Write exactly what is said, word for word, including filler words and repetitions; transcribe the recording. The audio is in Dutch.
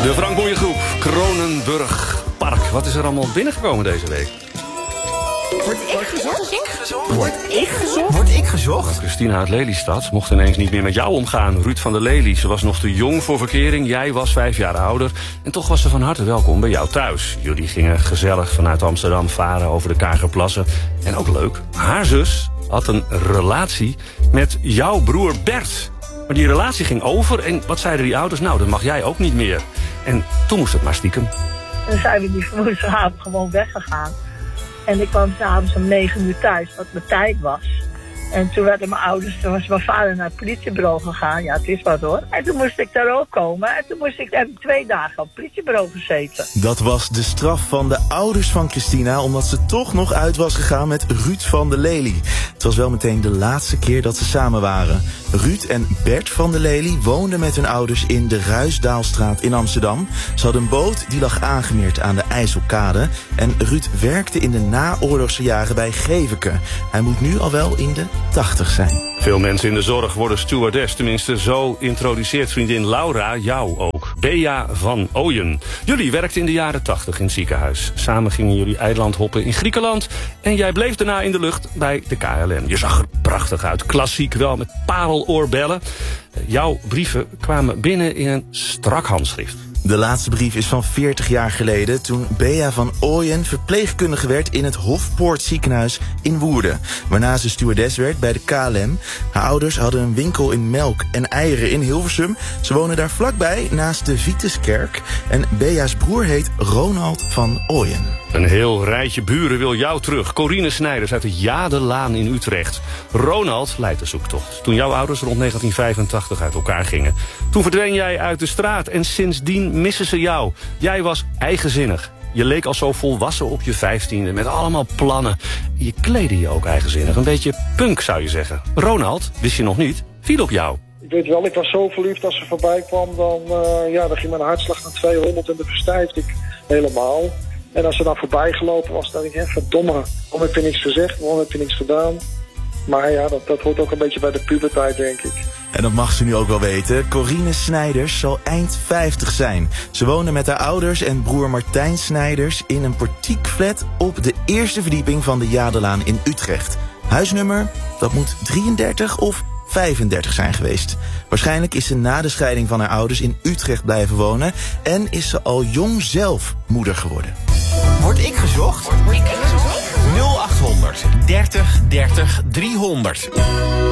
De Frank Boeien Groep, Kronenburg Park. Wat is er allemaal binnengekomen deze week? Word ik gezocht? Word ik gezocht? Word ik gezocht? Christina uit Lelystad mocht ineens niet meer met jou omgaan. Ruud van der Lely, ze was nog te jong voor verkering. Jij was vijf jaar ouder. En toch was ze van harte welkom bij jou thuis. Jullie gingen gezellig vanuit Amsterdam varen over de Kagerplassen. En ook leuk, haar zus had een relatie met jouw broer Bert. Maar die relatie ging over en wat zeiden die ouders? Nou, dat mag jij ook niet meer. En toen moest het maar stiekem. Dan zijn we die woensdagavond gewoon weggegaan. En ik kwam s'avonds om negen uur thuis, wat mijn tijd was. En toen werden mijn ouders, toen was mijn vader naar het politiebureau gegaan. Ja, het is wat hoor. En toen moest ik daar ook komen. En toen moest ik, heb ik twee dagen op het politiebureau gezeten. Dat was de straf van de ouders van Christina, omdat ze toch nog uit was gegaan met Ruud van der Lely. Het was wel meteen de laatste keer dat ze samen waren. Ruud en Bert van der Lely woonden met hun ouders in de Ruisdaalstraat in Amsterdam. Ze hadden een boot die lag aangemeerd aan de IJsselkade. En Ruud werkte in de naoorlogse jaren bij Geveke. Hij moet nu al wel in de tachtig zijn. Veel mensen in de zorg worden stewardess. Tenminste, zo introduceert vriendin Laura jou ook. Bea van Ooyen. Jullie werkten in de jaren tachtig in het ziekenhuis. Samen gingen jullie eiland hoppen in Griekenland. En jij bleef daarna in de lucht bij de K L M. Je zag er prachtig uit. Klassiek wel, met pareloorbellen. Jouw brieven kwamen binnen in een strak handschrift. De laatste brief is van veertig jaar geleden, toen Bea van Ooyen verpleegkundige werd in het Hofpoort ziekenhuis in Woerden. Waarna ze stewardess werd bij de K L M. Haar ouders hadden een winkel in melk en eieren in Hilversum. Ze wonen daar vlakbij, naast de Vituskerk. En Bea's broer heet Ronald van Ooyen. Een heel rijtje buren wil jou terug. Corine Snijders uit de Jadelaan in Utrecht. Ronald leidt de zoektocht. Toen jouw ouders rond negentien vijfentachtig uit elkaar gingen. Toen verdween jij uit de straat en sindsdien missen ze jou. Jij was eigenzinnig. Je leek al zo volwassen op je vijftiende met allemaal plannen. Je kleedde je ook eigenzinnig. Een beetje punk zou je zeggen. Ronald, wist je nog niet, viel op jou. Ik weet wel, ik was zo verliefd als ze voorbij kwam. Dan, uh, ja, dan ging mijn hartslag naar tweehonderd en dan verstijfde ik helemaal. En als ze dan voorbij gelopen was, dan dacht ik, hè, verdomme, waarom heb je niks gezegd, waarom heb je niks gedaan? Maar ja, dat, dat hoort ook een beetje bij de puberteit, denk ik. En dat mag ze nu ook wel weten. Corine Snijders zal eind vijftig zijn. Ze woonde met haar ouders en broer Martijn Snijders in een portiekflat op de eerste verdieping van de Jadelaan in Utrecht. Huisnummer, dat moet drieëndertig of vijfendertig zijn geweest. Waarschijnlijk is ze na de scheiding van haar ouders in Utrecht blijven wonen en is ze al jong zelf moeder geworden. Word ik gezocht? Word ik gezocht? nul achthonderd dertig dertig driehonderd.